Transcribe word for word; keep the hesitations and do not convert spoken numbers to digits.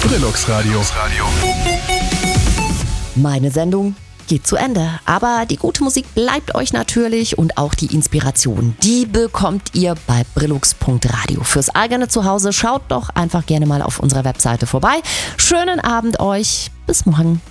Brillux Radio. Meine Sendung geht zu Ende, aber die gute Musik bleibt euch natürlich und auch die Inspiration, die bekommt ihr bei brillux punkt radio. Fürs eigene Zuhause schaut doch einfach gerne mal auf unserer Webseite vorbei. Schönen Abend euch, bis morgen.